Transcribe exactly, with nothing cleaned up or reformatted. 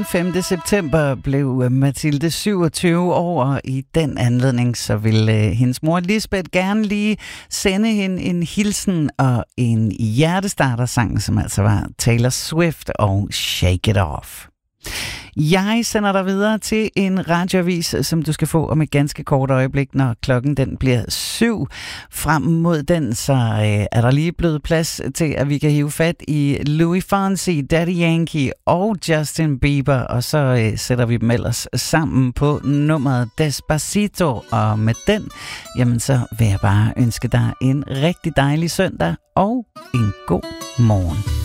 den femte september blev Mathilde syvogtyve år, og i den anledning så ville hendes mor Lisbeth gerne lige sende hende en hilsen og en hjertestartersang, som altså var Taylor Swift og Shake It Off. Jeg sender dig videre til en radioavis, som du skal få om et ganske kort øjeblik, når klokken den bliver syv. Frem mod den, så øh, er der lige blevet plads til, at vi kan hive fat i Louis Fonsi, Daddy Yankee og Justin Bieber, og så øh, sætter vi dem ellers sammen på nummeret Despacito. Og med den, jamen så vil jeg bare ønske dig en rigtig dejlig søndag og en god morgen.